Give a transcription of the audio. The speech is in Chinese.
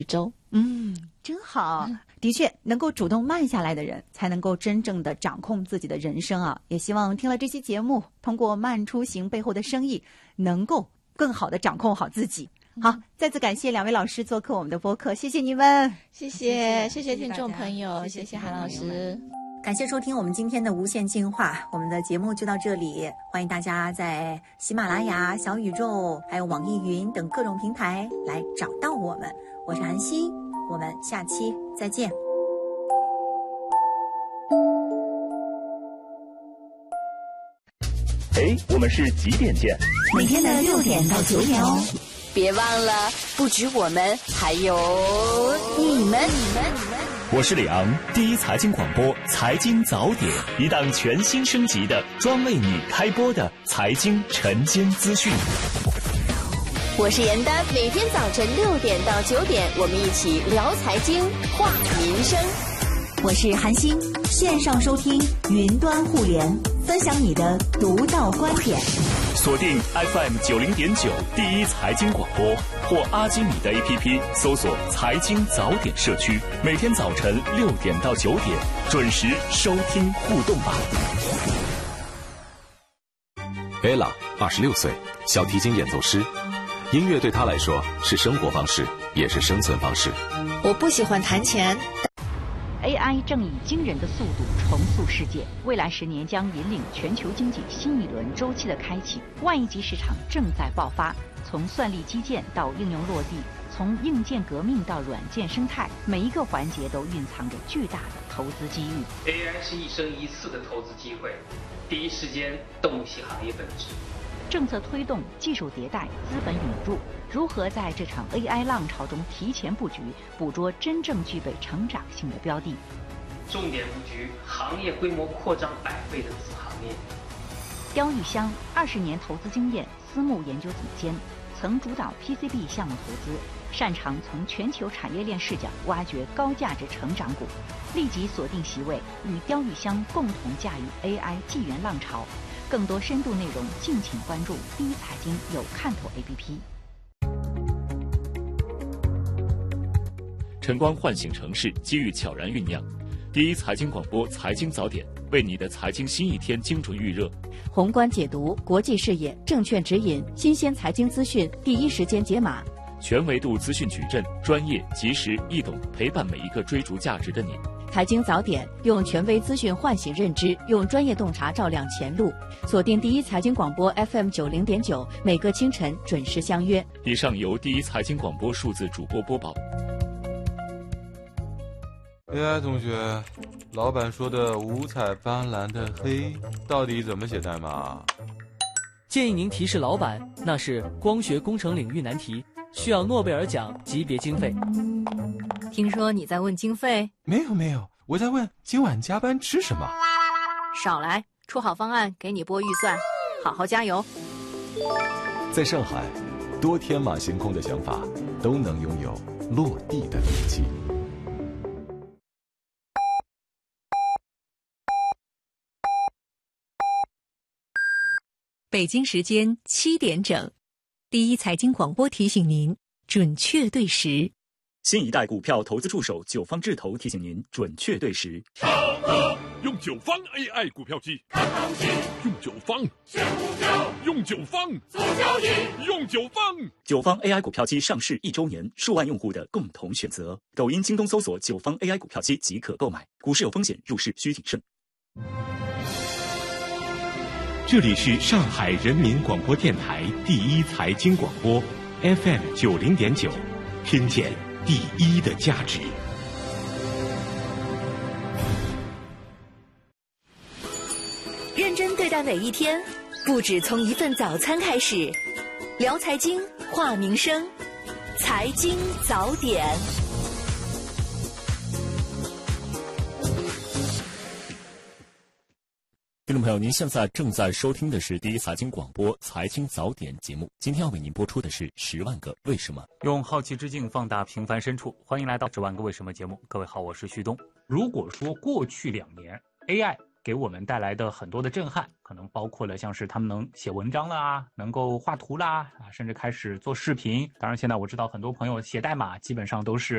周。 真好。的确，能够主动慢下来的人，才能够真正的掌控自己的人生啊！也希望听了这期节目，通过慢出行背后的生意，能够更好的掌控好自己。好，再次感谢两位老师做客我们的播客，谢谢你们， 谢谢听众朋友，谢谢韩老师。 感谢收听我们今天的无限进化，我们的节目就到这里，欢迎大家在喜马拉雅、小宇宙还有网易云等各种平台来找到我们。我是韩熙，我们下期再见。 我们是几点见？ 每天的6点到9点哦。 别忘了，不止我们，还有你们。 我是李昂，第一财经广播财经早点，一档全新升级的专为你开播的财经晨间资讯。 我是严丹，每天早晨6点到9点，我们一起聊财经，话民生。 我是韩星，线上收听，云端互联，分享你的独到观点。 锁定 FM90.9第一财经广播或阿基米的 APP， 搜索财经早点社区，每天早晨6点到9点准时收听互动吧。 Ella 26岁，小提琴演奏师。音乐对她来说是生活方式，也是生存方式。 我不喜欢弹琴。 AI 正以惊人的速度重塑世界，未来10年将引领全球经济新一轮周期的开启。万亿级市场正在爆发，从算力基建到应用落地，从硬件革命到软件生态，每一个环节都蕴藏着巨大的投资机遇。 AI 是一生一次的投资机会，第一时间洞悉行业本质。 政策推动、技术迭代、资本引入，如何在这场 AI 浪潮中提前布局，捕捉真正具备成长性的标的？ 重点布局行业规模扩张100倍的子行业。 刁玉香20年投资经验，私募研究总监，曾主导 PCB 项目投资，擅长从全球产业链视角挖掘高价值成长股。立即锁定席位，与刁玉香共同驾驭 AI 纪元浪潮。更多深度内容，敬请关注第一财经有看头 APP。 晨光唤醒城市，机遇悄然酝酿。第一财经广播财经早点，为你的财经新一天精准预热。 宏观解读，国际视野，证券指引，新鲜财经资讯，第一时间解码。 全维度资讯矩阵，专业、及时、易懂，陪伴每一个追逐价值的你。 财经早点，用权威资讯唤醒认知，用专业洞察照亮前路。锁定第一财经广播 FM90.9，每个清晨准时相约。 以上由第一财经广播数字主播播报。 AI 同学，老板说的五彩斑斓的黑到底怎么写代码？ 建议您提示老板，那是光学工程领域难题，需要诺贝尔奖级别经费。 听说你在问经费？ 没有，我在问今晚加班吃什么。 少来，出好方案给你拨预算，好好加油。 在上海，多天马行空的想法都能拥有落地的底气。 北京时间7点整，第一财经广播提醒您准确对时。 新一代股票投资助手九方智投提醒您准确对时。 用九方 AI 股票机，看行情；用九方选股票，用九方做交易，用九方。 九方 AI 股票机上市1周年，数万用户的共同选择。抖音、京东搜索九方 AI 股票机即可购买。股市有风险，入市需谨慎。 这里是上海人民广播电台第一财经广播 FM90.9，听见第一的价值。 认真对待每一天，不止从一份早餐开始。聊财经，话民生，财经早点。 听众朋友，您现在正在收听的是第一财经广播财经早点节目。今天要为您播出的是10万个为什么。 用好奇之境放大平凡深处，欢迎来到10万个为什么节目。各位好，我是旭东。如果说过去2年 AI 给我们带来的很多的震撼，可能包括了像是他们能写文章啦，能够画图啦，甚至开始做视频。当然，现在我知道很多朋友写代码基本上都是